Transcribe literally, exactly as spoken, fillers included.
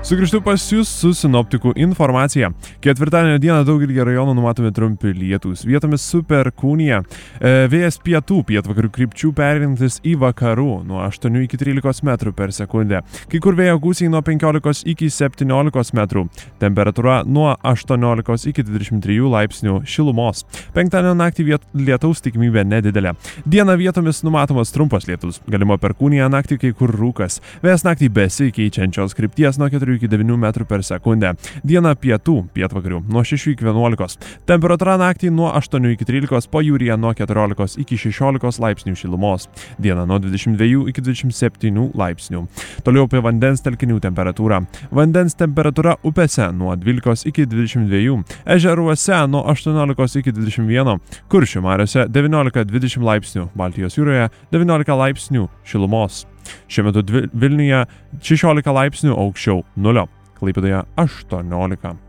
Sugrįžtu pas jūs su sinoptikų informacija. Ketvirtadienio dieną daugelį rajonų numatomi trumpi lietūs. Vietomis su perkūnija. Vėjas pietų, pietvakarių krypčių pereinantis į vakarų nuo aštuonių iki trylikos metrų per sekundę. Kai kur vėjo gūsiai nuo penkiolikos iki septyniolikos metrų. Temperatūra nuo aštuoniolikos iki dvidešimt trijų laipsnių šilumos. Penktadienio naktį viet... lietaus tikimybė nedidelė. Dieną vietomis numatomas trumpas lietus. Galima perkūnija, naktį kai kur rūkas. Vėjas naktį besikeičiančios krypties nuo keturių iki devynių metrų per sekundę. Diena pietų, pietvakarių nuo šešių iki vienuolikos. Temperatūra naktį nuo aštuonių iki trylikos, pajūryje nuo keturiolikos iki šešiolikos laipsnių šilumos. Diena nuo dvidešimt dviejų iki dvidešimt septynių laipsnių. Toliau apie vandens telkinių temperatūrą. Vandens temperatūra upėse nuo dvylikos iki dvidešimt dviejų, ežeruose nuo aštuoniolikos iki dvidešimt vieno, Kuršių mariose devyniolika dvidešimt laipsnių, Baltijos jūroje devyniolika laipsnių šilumos. Šiuo metu Vilniuje šešiolika laipsnių aukščiau nulio, Klaipėdoje aštuoniolika.